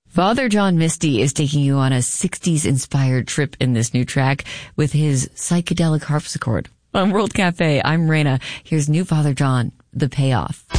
Father John Misty is taking you on a 60s-inspired trip in this new track with his psychedelic harpsichord. On World Cafe, I'm Raina. Here's new Father John, The Payoff.